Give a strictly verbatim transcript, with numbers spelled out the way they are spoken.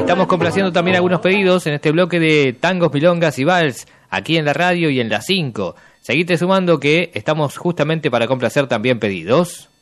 Estamos complaciendo también algunos pedidos en este bloque de tangos, milongas y vals, aquí en la radio y en la cinco. Seguite sumando que estamos justamente para complacer también pedidos.